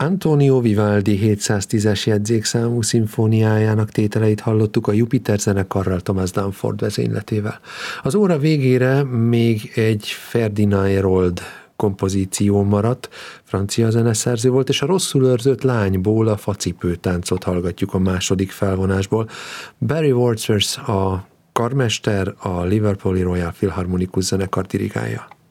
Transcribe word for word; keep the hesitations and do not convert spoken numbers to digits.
Antonio Vivaldi hétszáztízes jegyzékszámú szimfóniájának tételeit hallottuk a Jupiter zenekarral Thomas Dunford vezényletével. Az óra végére még egy Ferdinand Hérold kompozíció maradt, francia zeneszerző volt, és a Rosszul őrzött lányból a Facipőtáncot hallgatjuk a második felvonásból. Barry Wordsworth a karmester, a Liverpooli Royal Philharmonikus zenekar dirigálja.